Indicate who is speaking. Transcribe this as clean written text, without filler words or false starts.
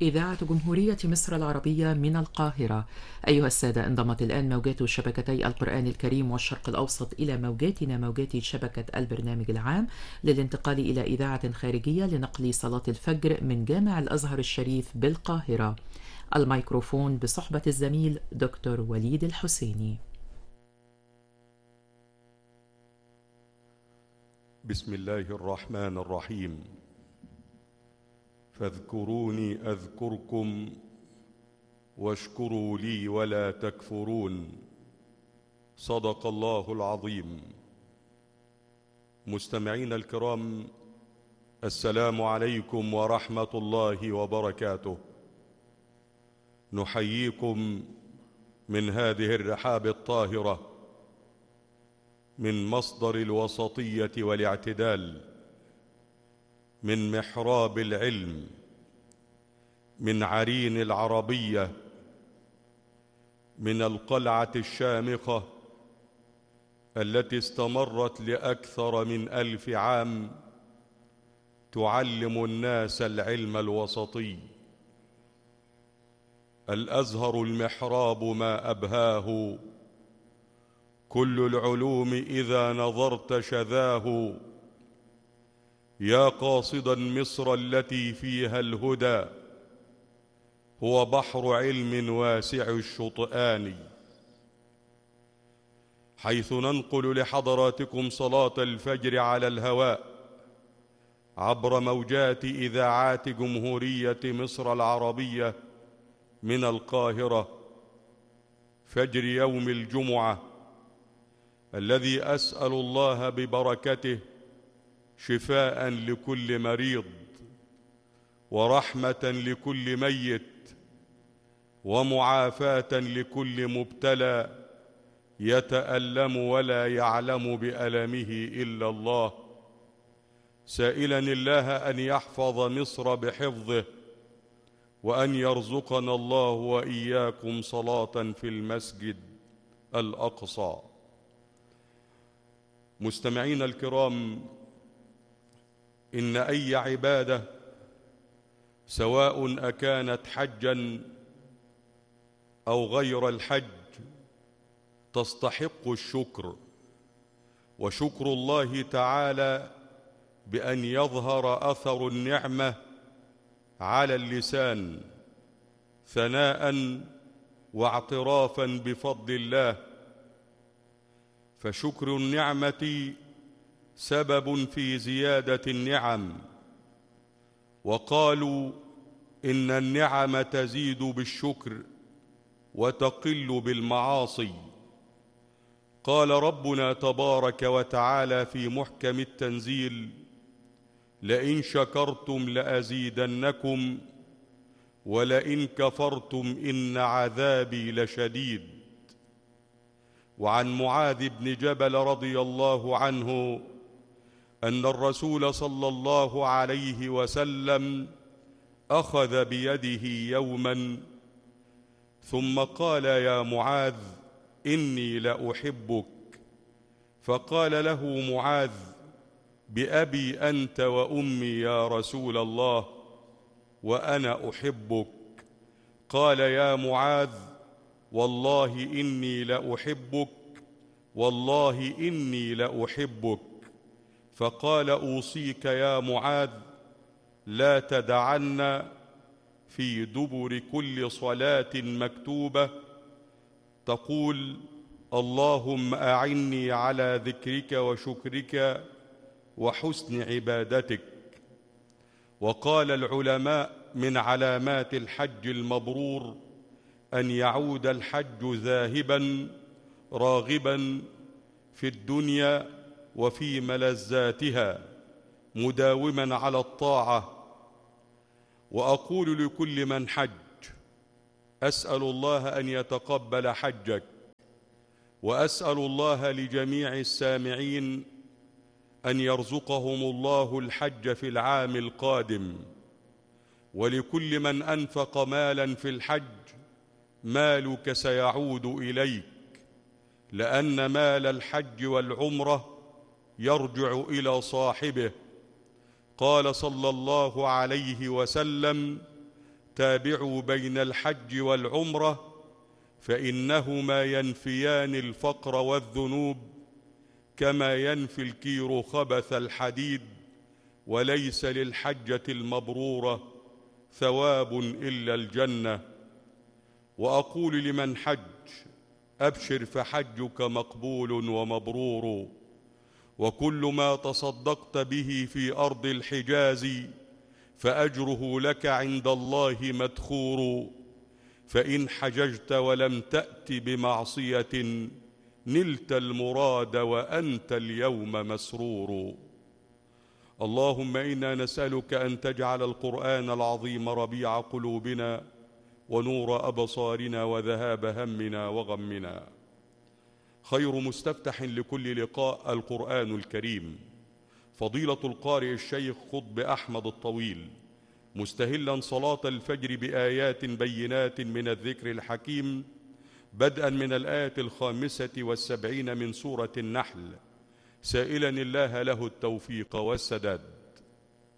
Speaker 1: إذاعة جمهورية مصر العربية من القاهرة. أيها السادة، انضمت الآن موجات شبكتي القرآن الكريم والشرق الأوسط إلى موجاتنا، موجات شبكة البرنامج العام، للانتقال إلى إذاعة خارجية لنقل صلاة الفجر من جامع الأزهر الشريف بالقاهرة. الميكروفون بصحبة الزميل دكتور وليد الحسيني.
Speaker 2: بسم الله الرحمن الرحيم. فاذكروني أذكركم واشكروا لي ولا تكفرون. صدق الله العظيم. مستمعينا الكرام، السلام عليكم ورحمة الله وبركاته. نحييكم من هذه الرحاب الطاهرة، من مصدر الوسطية والاعتدال، من محراب العلم، من عرين العربية، من القلعة الشامخة التي استمرت لأكثر من 1000 عام تعلم الناس العلم الوسطي. الأزهر المحراب ما أبهاه، كل العلوم إذا نظرت شذاه. يا قاصدا مصر التي فيها الهدى، هو بحر علم واسع الشطآن. حيث ننقل لحضراتكم صلاة الفجر على الهواء عبر موجات إذاعات جمهورية مصر العربية من القاهرة، فجر يوم الجمعة الذي أسأل الله ببركته شفاء لكل مريض، ورحمة لكل ميت، ومعافاة لكل مبتلى يتألم ولا يعلم بألمه إلا الله، سائلا الله أن يحفظ مصر بحفظه، وأن يرزقنا الله وإياكم صلاة في المسجد الأقصى. مستمعينا الكرام، إن أي عبادة سواء أكانت حجا أو غير الحج تستحق الشكر، وشكر الله تعالى بأن يظهر أثر النعمة على اللسان ثناء واعترافا بفضل الله. فشكر النعمة سبب في زيادة النعم، وقالوا إن النعم تزيد بالشكر وتقل بالمعاصي. قال ربنا تبارك وتعالى في محكم التنزيل: لئن شكرتم لأزيدنكم ولئن كفرتم إن عذابي لشديد. وعن معاذ بن جبل رضي الله عنه أن الرسول صلى الله عليه وسلم أخذ بيده يوما ثم قال: يا معاذ إني لأحبك. فقال له معاذ: بأبي أنت وأمي يا رسول الله، وأنا أحبك. قال: يا معاذ والله إني لأحبك، والله إني لأحبك. فقال: أوصيك يا معاذ لا تدعن في دبر كل صلاة مكتوبة تقول: اللهم أعني على ذكرك وشكرك وحسن عبادتك. وقال العلماء: من علامات الحج المبرور أن يعود الحج ذاهبا راغبا في الدنيا وفي ملذاتها، مداوما على الطاعة. وأقول لكل من حج: أسأل الله أن يتقبل حجك، وأسأل الله لجميع السامعين أن يرزقهم الله الحج في العام القادم. ولكل من أنفق مالا في الحج: مالك سيعود إليك، لأن مال الحج والعمرة يرجع إلى صاحبه. قال صلى الله عليه وسلم: تابعوا بين الحج والعمرة فإنهما ينفيان الفقر والذنوب كما ينفي الكير خبث الحديد، وليس للحجة المبرورة ثواب إلا الجنة. وأقول لمن حج: أبشر فحجك مقبول ومبرور، وكل ما تصدقت به في أرض الحجاز فأجره لك عند الله مدخور. فإن حججت ولم تأت بمعصية نلت المراد وأنت اليوم مسرور. اللهم إنا نسألك أن تجعل القرآن العظيم ربيع قلوبنا ونور أبصارنا وذهاب همنا وغمنا. خير مستفتح لكل لقاء القرآن الكريم، فضيلة القارئ الشيخ خضب أحمد الطويل، مستهلا صلاة الفجر بآيات بينات من الذكر الحكيم، بدءا من الآية 75 من سورة النحل، سائلا الله له التوفيق والسداد.